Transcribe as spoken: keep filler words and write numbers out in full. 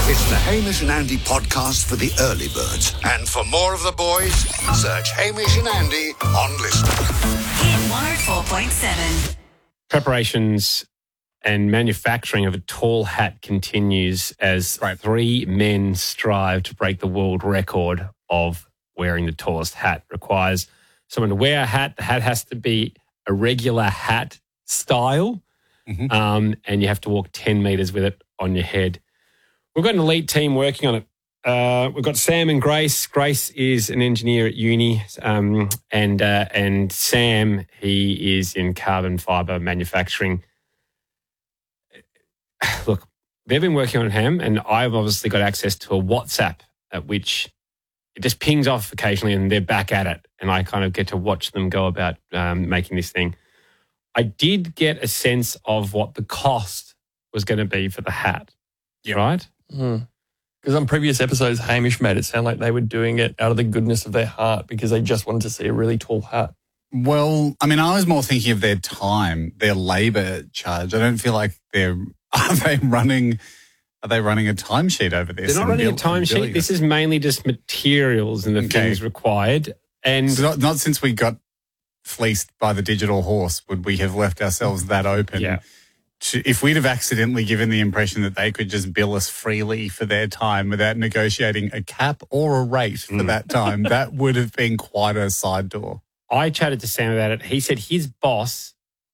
It's the Hamish and Andy podcast for the early birds. And for more of the boys, search Hamish and Andy on Listener. Hit one oh four point seven. Preparations and manufacturing of a tall hat continues as right. three men strive to break the world record of wearing the tallest hat. It requires someone to wear a hat. The hat has to be a regular hat style, mm-hmm. um, and you have to walk ten metres with it on your head. We've got an elite team working on it. Uh, we've got Sam and Grace. Grace is an engineer at uni, um, and uh, and Sam, he is in carbon fibre manufacturing. Look, they've been working on it, Ham, and I've obviously got access to a WhatsApp at which it just pings off occasionally and they're back at it, and I kind of get to watch them go about um, making this thing. I did get a sense of what the cost was going to be for the hat, yep. right? Mm. Because on previous episodes, Hamish made it sound like they were doing it out of the goodness of their heart because they just wanted to see a really tall hat. Well, I mean, I was more thinking of their time, their labour charge. I don't feel like they're are they running are they running a timesheet over this? They're not running build, a timesheet. This is mainly just materials and the okay. things required. And so not, not since we got fleeced by the digital horse would we have left ourselves that open. Yeah. If we'd have accidentally given the impression that they could just bill us freely for their time without negotiating a cap or a rate for mm. that time, that would have been quite a side door. I chatted to Sam about it. He said his boss